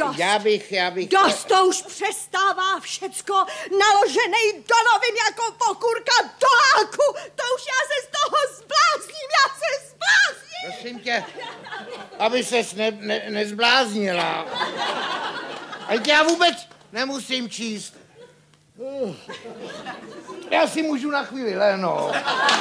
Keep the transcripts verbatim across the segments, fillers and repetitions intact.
dost. Já bych, já bych... Dost, to už přestává všecko naloženej do novin jako pokurka do háku. To už já se z toho zblázním, já se zblázním. Prosím tě, aby ses ne, ne, nezbláznila. Ať já vůbec nemusím číst. Já si můžu na chvíli lehnout.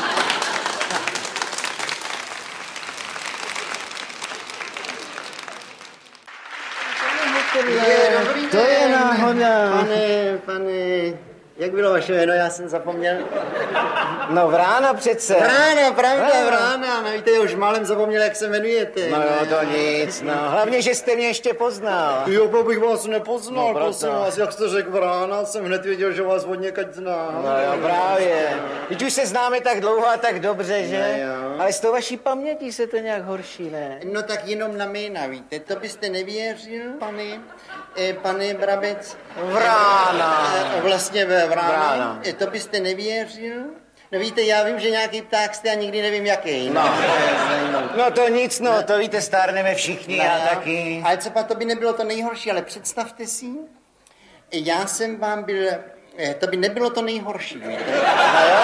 Je, dobrý To je náhoda. Pane, pane, jak bylo vaše jméno, já jsem zapomněl. No Vrána přece. Vrána, pravda, Vrána. Vrána. No víte, já už málem zapomněl, jak se jmenujete. No jo, to nic, no. Hlavně, že jste mě ještě poznal. Jo, bo bych vás nepoznal, No, proto. prosím vás, jak jste řekl Vrána, jsem hned věděl, že vás od někať znám. No jo, právě. Teď už se známe tak dlouho a tak dobře, že? No jo. Ale s tou vaší pamětí se to nějak horší, ne? No tak jenom na jména, víte, to byste nevěřil, pane, eh, pane Brabec. Vrána. Eh, vlastně ve Vrána. Vrána. Eh, to byste nevěřil. No víte, já vím, že nějaký pták jste a nikdy nevím, jaký. No. No to nic, no, to víte, stárneme všichni, já taky. Ale co pak to by nebylo to nejhorší, ale představte si, já jsem vám byl, eh, to by nebylo to nejhorší, víte. No jo?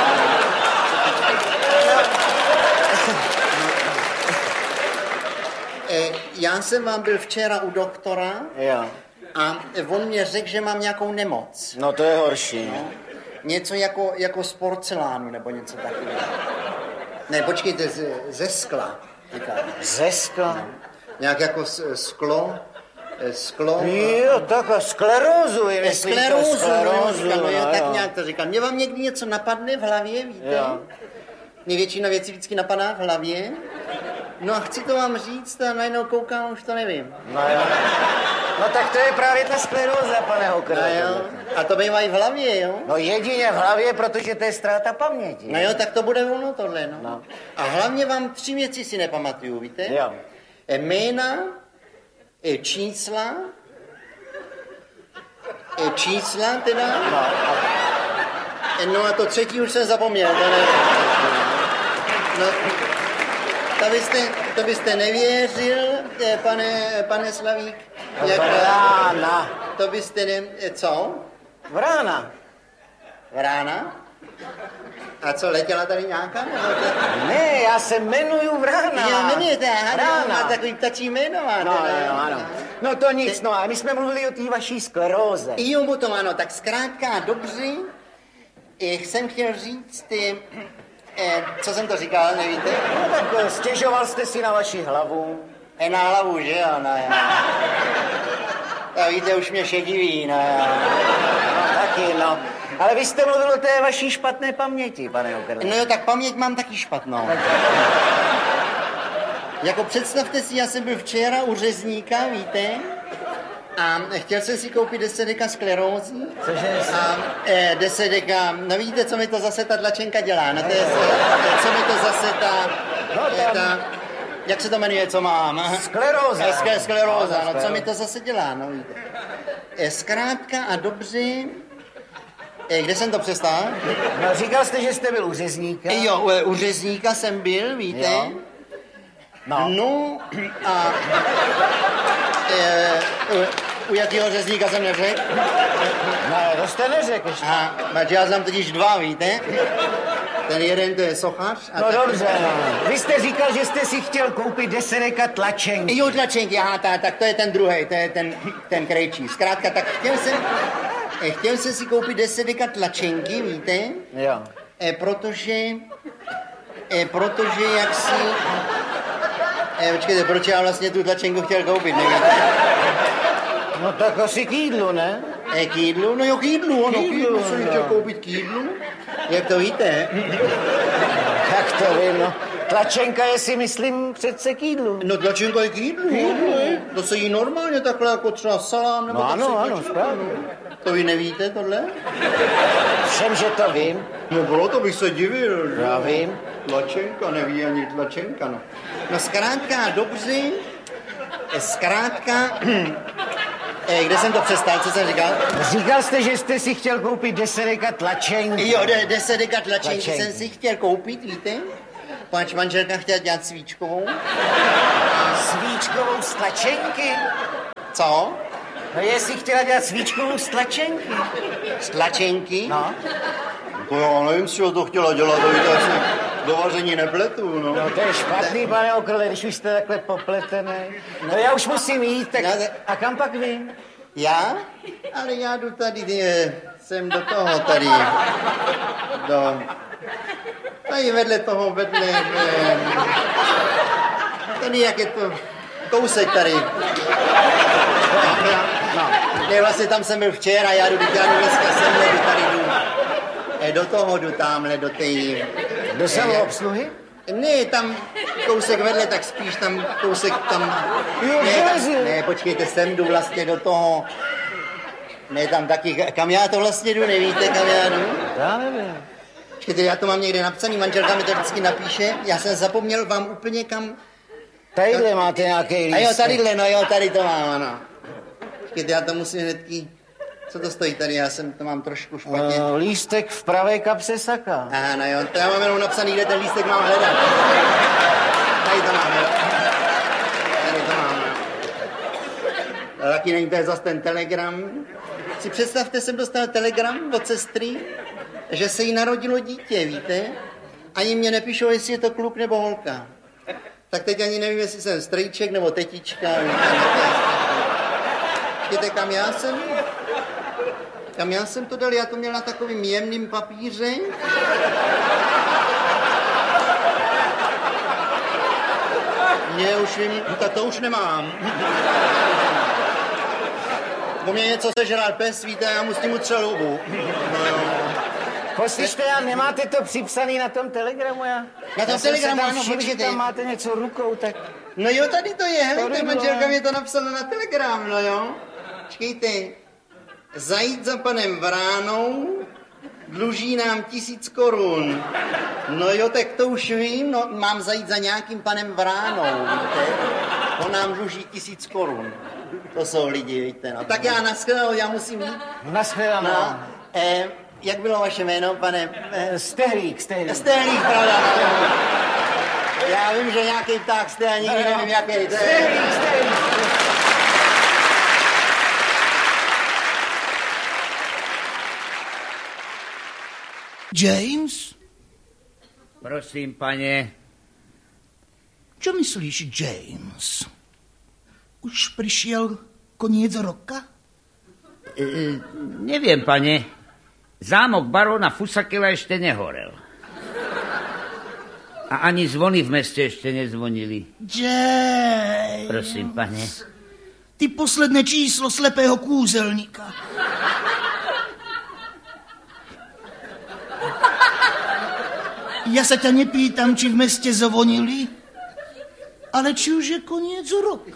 Eh, Já jsem vám byl včera u doktora Jo. a on mě řekl, že mám nějakou nemoc. No to je horší. Něco jako, jako z porcelánu nebo něco takového. Ne, počkejte, ze, ze skla. Říká. Ze skla? Nějak jako s- sklo. eh, Sklo. Jo, tak a sklerózu je, myslíte, Sklerózu, sklerózu, no, jo, no, tak jo. nějak to říkám. Mě vám někdy něco napadne v hlavě, víte? Jo. Mě většina věcí vždycky napadá v hlavě. No a chci to vám říct a najednou koukám, už to nevím. No jo. No tak to je právě ta skleróza, pane Hokr. No jo. A to bývají v hlavě, jo? No jedině v hlavě, protože to je ztráta paměti. No jo, tak to bude ono tohle, no. No. A hlavně vám tři věci si nepamatuju, víte? Jo. E, Jména, e, čísla, e, čísla teda, No, a e, no a to třetí už jsem zapomněl, to ne... No, to byste, to byste nevěřil, e, pane, pane Slavík, jak... Vrána. To byste ne... e, Co? Vrána. Vrána? A co, letěla tady nějaká? Nebo to... Ne, já se jmenuju Vrána. Jo, jmenujete, aha, Vrána. má takový ptačí jméno, máte, No, ne? jo, ano. No to nic, no a my jsme mluvili o té vaší skleróze. Jo, potom ano, tak zkrátka a dobře, eh, jsem chtěl říct, eh, eh, co jsem to říkal, nevíte? No tak eh, stěžoval jste si na vaši hlavu. Eh, na hlavu, že jo, no, jo. A víte, už mě šediví, no, jo. No taky, no. Ale vy jste mluvil o té vaší špatné paměti, pane Hokr. No jo, tak paměť mám taky špatnou. Jako představte si, já jsem byl včera u řezníka, víte? A chtěl jsem si koupit deset deka sklerózy. Cože? A eh, deset deka, no víte, co mi to zase ta tlačenka dělá, no to je, eh, co mi to zase ta, No, eh, tam- ta jak se to jmenuje, co mám? Skleróza. Eh, sk- skleróza, no co skleróza. mi to zase dělá, no víte. Eh, Zkrátka a dobře, eh, kde jsem to přestal? No říkal jste, že jste byl u řezníka. Eh, Jo, u, u řezníka jsem byl, víte. Jo. No. No a e, u, u jakého řezníka jsem neřekl? Ne, to jste neřekl ještě. A já znám totiž dva, víte? Ten jeden to je sochař. A No ten... dobře, no. Vy jste říkal, že jste si chtěl koupit deset deka tlačenky. Jo, tlačenky, aha, tak, tak to je ten druhý, to je ten, ten krejčí. Zkrátka, tak chtěl jsem, eh, chtěl jsem si koupit deset deka tlačenky, víte? Jo. E, protože, e, protože jak si... E, počkejte, proč já vlastně tu tlačenku chtěl koupit, nevíte? No tak asi k jídlu, ne? E, k jídlu? No jo, k jídlu, ano, k jídlu jsem no. chtěl koupit k jídlu. Jak to víte? Jak to vím, no. Tlačenka je si, myslím, přece k jídlu. No tlačenka je k jídlu, ano. To se jí normálně takhle jako třeba salám, nebo No tak ano, se ano, tlačí. správně. To vy nevíte tohle? Všem, že to vím. No bylo to bych se divil. že? Já vím. Tlačenka, neví ani tlačenka, no. No zkrátka, dobře, e, zkrátka, e, kde jsem to přestal, co jsem říkal? Říkal jste, že jste si chtěl koupit deset deka tlačenky. Jo, de, deset deka tlačenky Tlačenky. jsem si chtěl koupit, víte? Pač manželka chtěla dělat svíčkovou. Svíčkovou z tlačenky. Co? No jestli chtěla dělat svíčkovou z tlačenky. Z tlačenky? No. To já nevím, z čeho to chtěla dělat, to víte, asi do vaření nepletu, no. No to je špatný, pane Okrle, když už jste takhle popletený. No já už musím jít, tak a kam pak vy? Já? Ale já jdu tady, je, jsem do toho tady, do... Tady vedle toho, vedle... Je, tady, jak je to... Kousek tady. No. Ne, vlastně tam jsem byl včera, já jdu, já jdu dneska sem, jdu tady, jdu... Do toho jdu tamhle, do té... Do samoobsluhy? Ne, tam kousek vedle, tak spíš tam kousek tam... Jo, ne, tam, ne, počkejte, sem jdu vlastně do toho... Ne, tam taky, kam já to vlastně jdu, nevíte, kam já jdu? Já nevím. Počkejte, já to mám někde napsaný, manželka mi to vždycky napíše, já jsem zapomněl vám úplně kam... Tadyhle máte nějaký lístek. A jo, tadyhle, no jo, tady to mám, ano. Počkejte, já to musím hnedky... Co to stojí tady, já jsem to mám trošku špatně. Uh, lístek v pravé kapse saka. Aha, no jo, to já mám jenom napsaný, kde ten lístek mám hledat. Tady to mám, jo. Tady to mám, jo. Taky není to zase ten telegram. Si představte, jsem dostal telegram od sestry, že se jí narodilo dítě, víte? Ani mě nepíšou, jestli je to kluk nebo holka. Tak teď ani nevím, jestli jsem strejček nebo tetička. Víte, kam já jsem? Kam já jsem to dal? Já to měl na takovým jemným papíře. Ne, už vím, tak to už nemám. Po mě něco sežral pes, víte, já mu s tím utřel hubu. No. Poslyšte, já nemáte to připsaný na tom telegramu, já? Na tom já telegramu, tam ano, všiml, počkejte. že tam máte něco rukou, tak... No jo, tady to je, hele, Tady manželka bylo. mě to napsala na telegram, no jo. Počkejte, zajít za panem Vránou, dluží nám tisíc korun. No jo, tak to už vím, no, mám zajít za nějakým panem Vránou, víte. On nám dluží tisíc korun. To jsou lidi, víte, no. Tak já naschledanou, já musím jít. Naschledanou. No, eh, jak bylo vaše jméno, pane? Eh, Stehlík, stehlík. Stehlík, pravda, no. Já vím, že nějaký pták jste, a nikdy nevím, jaký to je. Stehlík, stehlík. James? Prosím, pane. Čo myslíš, James? Už prišiel koniec roka? E, neviem, pane. Zámok baróna Fusakela ešte nehorel. A ani zvony v meste ešte nezvonili. James. Prosím, pane. Ty posledné číslo slepého kúzelníka. Ja sa ťa nepýtam, či v meste zvonili, ale či už je koniec roka.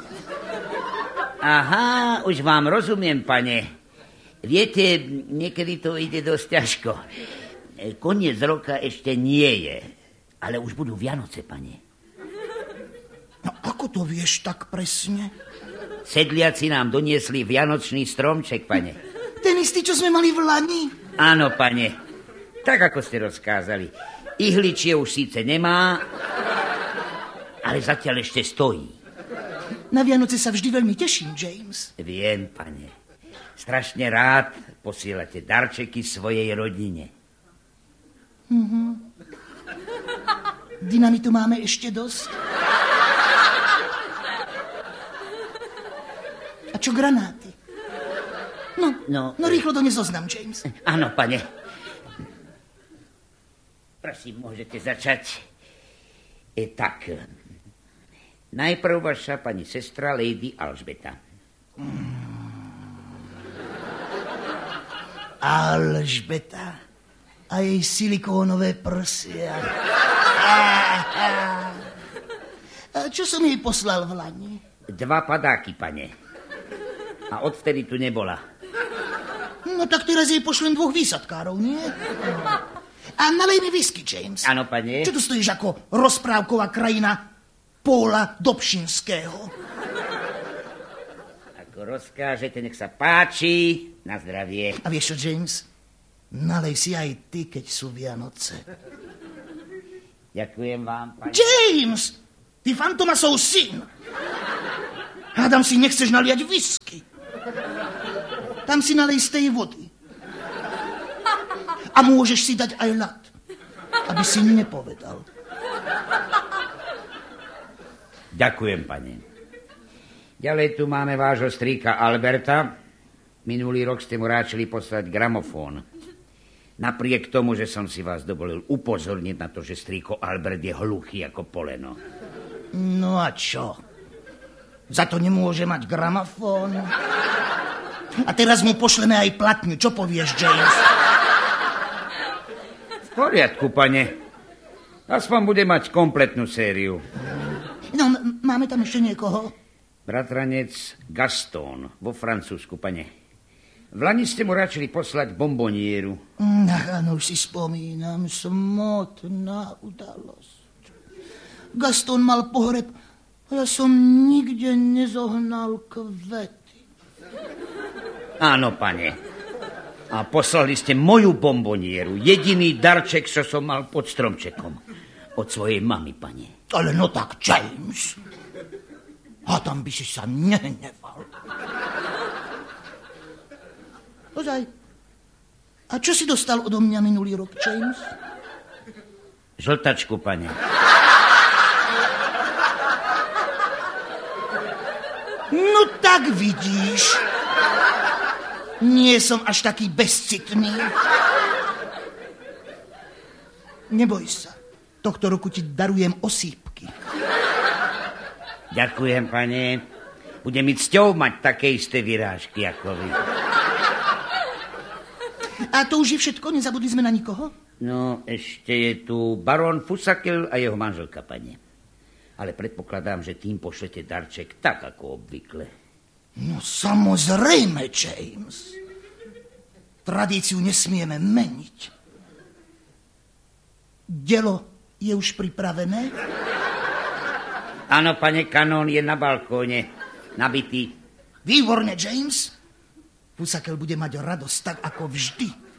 Aha, už vám rozumiem, pane. Viete, niekedy to ide dosť ťažko. Koniec roka ešte nie je, ale už budú Vianoce, pane. No ako to vieš tak presne? Sedliaci nám doniesli vianočný stromček, pane. Ten istý, čo sme mali v lani? Áno, pane. Tak, ako ste rozkázali. Ihličie už síce nemá, ale zatiaľ ešte stojí. Na Vianoce sa vždy veľmi teším, James. Viem, pane. Strašne rád posielate darčeky svojej rodine. Mhm. Dynamitu máme ešte dosť? A čo granáty? No, no, no rýchlo do nezoznam, James. Áno, pane. Prosím, môžete začať. E, tak, najprv vaša pani sestra Lady Alžbeta. Alžbeta a jej silikónové prsia. A čo som jej poslal v lani? Dva padáky, pane. A odvtedy tu nebola. No tak teraz jej pošlem dvoch výsadkárov, nie? A nalej mi whisky, James. Áno, pane. Čo tu stojíš ako rozprávková krajina Póla Dobšinského? Ako rozkážete, nech sa páči. Na zdravie. A vieš čo, James? Nalej si aj ty, keď sú Vianoce. Ďakujem vám, pane. James! Ty Fantomasov syn! Hádam si, nechceš naliať whisky. Tam si nalej z tej vody. A môžeš si dať aj ľad, aby si nepovedal. Ďakujem, pane. Ďalej tu máme vášho strýka Alberta. Minulý rok ste mu ráčili poslať gramofón. Napriek tomu, že som si vás dovolil upozorniť na to, že strýko Albert je hluchý ako poleno. No a čo? Za to nemôže mať gramofón? A teraz mu pošleme aj platňu. Čo povieš, James? V poriadku, pane. Aspoň bude mať kompletnú sériu. No, m- máme tam ešte niekoho? Bratranec Gaston vo Francúzsku, pane. V lani ste mu radšili poslať bombonieru. Ach, áno, už si spomínam. Smutná udalosť. Gaston mal pohreb a ja som nikde nezohnal kvety. Áno, pane. A poslali ste moju bombonieru. Jediný darček, čo som mal pod stromčekom. Od svojej mamy, pane. Ale no tak, James. A tam by si sa nehneval. Ozaj. A čo si dostal odo mňa minulý rok, James? Žltačku, pane. No tak vidíš. Nie som až taký bezcitný. Neboj sa. Tohto roku ti darujem osýpky. Ďakujem, pane. Bude mi cťou mať také isté vyrážky ako vy. A to už je všetko? Nezabudli sme na nikoho? No, ešte je tu barón Fusakel a jeho manželka, pane. Ale predpokladám, že tým pošlete darček tak, ako obvykle. No samozrejme, James. Tradíciu nesmieme meniť. Dielo je už pripravené? Áno, pane, kanón je na balkóne, nabitý. Výborne, James. Fusakel bude mať radosť tak, ako vždy.